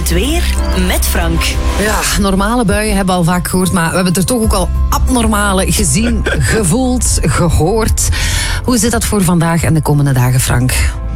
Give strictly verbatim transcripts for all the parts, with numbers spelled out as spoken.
Het weer met Frank. Ja, normale buien hebben we al vaak gehoord, maar we hebben er toch ook al abnormale gezien, gevoeld, gehoord. Hoe zit dat voor vandaag en de komende dagen, Frank?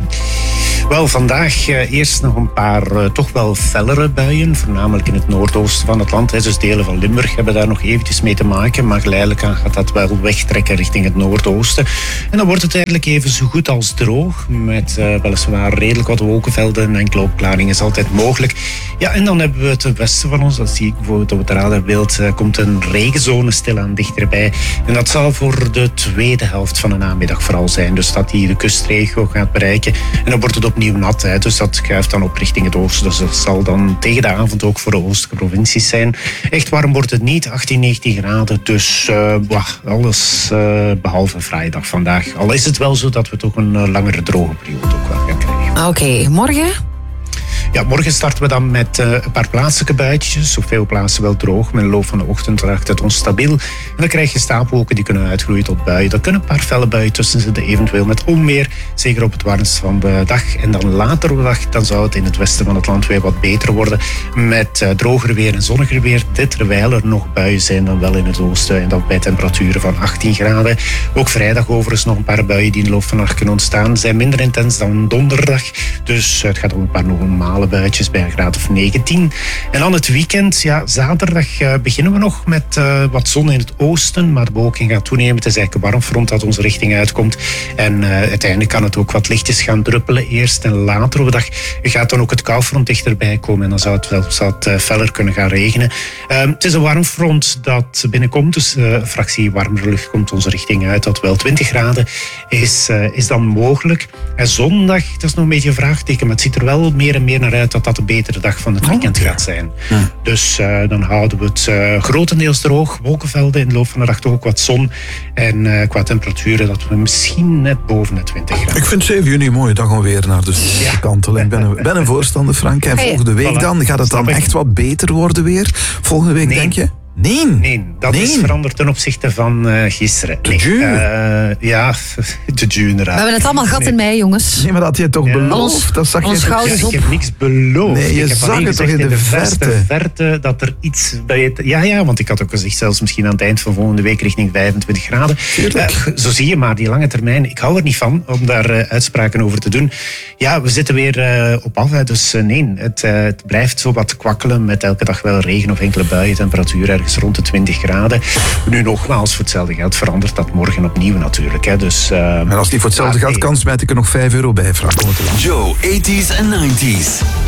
Wel, vandaag uh, eerst nog een paar uh, toch wel fellere buien, voornamelijk in het noordoosten van het land. Hè. Dus delen van Limburg hebben daar nog eventjes mee te maken, maar geleidelijk aan gaat dat wel wegtrekken richting het noordoosten. En dan wordt het eigenlijk even zo goed als droog, met uh, weliswaar redelijk wat wolkenvelden en enkele opklaringen is altijd mogelijk. Ja, en dan hebben we het westen van ons, dat zie ik bijvoorbeeld op het radarbeeld, uh, komt een regenzone stilaan dichterbij. En dat zal voor de tweede helft van de namiddag vooral zijn, dus dat die de kustregio gaat bereiken. En dan wordt het opnieuw nat, hè. Dus dat schuift dan op richting het oosten. Dus dat zal dan tegen de avond ook voor de oostelijke provincies zijn. Echt warm wordt het niet, achttien, negentien graden. Dus uh, bah, alles uh, behalve een fraaie dag vandaag. Al is het wel zo dat we toch een uh, langere droge periode ook wel gaan krijgen. Oké, okay, morgen? Ja, morgen starten we dan met uh, een paar plaatselijke buitjes. Op veel plaatsen wel droog. Met de loop van de ochtend raakt het onstabiel. En dan krijg je stapelwolken die kunnen uitgroeien tot buien. Er kunnen een paar felle buien tussen zitten, eventueel met onweer. Zeker op het warmst van de dag. En dan later op de dag dan zou het in het westen van het land weer wat beter worden. Met uh, droger weer en zonniger weer. Dit terwijl er nog buien zijn dan wel in het oosten. En dat bij temperaturen van achttien graden. Ook vrijdag overigens nog een paar buien die in de loop van de nacht kunnen ontstaan. Zijn minder intens dan donderdag. Dus uh, het gaat om een paar normale buitjes bij een graad of negentien. En dan het weekend, ja, zaterdag uh, beginnen we nog met uh, wat zon in het oosten, maar de bewolking gaat toenemen. Het is eigenlijk een warmfront dat onze richting uitkomt. En uh, uiteindelijk kan het ook wat lichtjes gaan druppelen eerst en later op de dag gaat dan ook het koufront dichterbij komen en dan zou het wel wat uh, feller kunnen gaan regenen. Uh, het is een warmfront dat binnenkomt, dus uh, een fractie warmere lucht komt onze richting uit. Dat wel twintig graden is, uh, is dan mogelijk. En zondag, dat is nog een beetje een vraagteken, maar het ziet er wel meer en meer naar uit dat dat de betere dag van het weekend gaat zijn. Ja. Dus uh, dan houden we het uh, grotendeels droog, wolkenvelden in de loop van de dag toch ook wat zon en uh, qua temperaturen dat we misschien net boven de twintig graden. Ik vind zeven juni een mooie dag om weer naar de zon te kantelen. Ik ben een, ben een voorstander, Frank. En volgende week dan, gaat het dan echt wat beter worden weer? Volgende week nee. denk je? Nee. Nee, dat nee. is veranderd ten opzichte van uh, gisteren. De June? Uh, ja, de June inderdaad. We hebben het allemaal gehad nee. in mei, jongens. Nee, maar dat had je toch ja. beloofd? Dat zag je ja, ik heb niks beloofd. Nee, je ik heb zag het toch in de, de verte. verte dat er iets bij het... Ja, ja, want ik had ook gezegd, zelfs misschien aan het eind van volgende week richting vijfentwintig graden. Uh, zo zie je maar, die lange termijn. Ik hou er niet van om daar uh, uitspraken over te doen. Ja, we zitten weer uh, op af. Hè, dus uh, nee, het, uh, het blijft zo wat kwakkelen met elke dag wel regen of enkele buien. Temperatuur ergens rond de twintig graden. Nu nogmaals, voor hetzelfde geld verandert dat morgen opnieuw natuurlijk. Hè. Dus, uh, en als die voor hetzelfde geld kan, smijt ik er nog vijf euro bij, Frank. Joe, eighties en nineties.